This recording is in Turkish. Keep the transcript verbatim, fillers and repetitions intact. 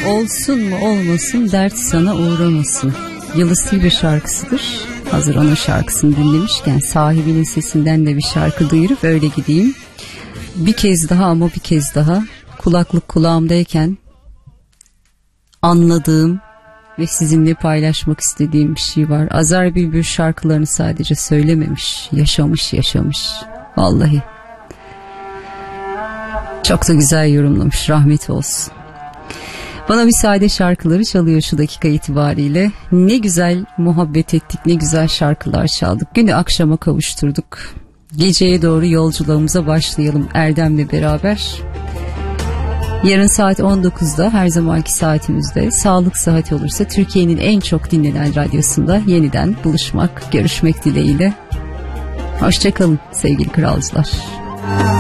olsun mu olmasın, dert sana uğramasın. Yıldız Tilbe şarkısıdır. Hazır onun şarkısını dinlemişken sahibinin sesinden de bir şarkı duyurup öyle gideyim. Bir kez daha ama bir kez daha kulaklık kulağımdayken anladığım ve sizinle paylaşmak istediğim bir şey var. Azar Bülbül şarkılarını sadece söylememiş, yaşamış yaşamış. Vallahi. Çok da güzel yorumlamış, rahmet olsun. Bana müsaade, şarkıları çalıyor şu dakika itibariyle. Ne güzel muhabbet ettik, ne güzel şarkılar çaldık. Günü akşama kavuşturduk. Geceye doğru yolculuğumuza başlayalım Erdem'le beraber. Yarın saat on dokuzda her zamanki saatimizde, sağlık saati olursa Türkiye'nin en çok dinlenen radyosunda yeniden buluşmak, görüşmek dileğiyle. Hoşça kalın sevgili kralcılar.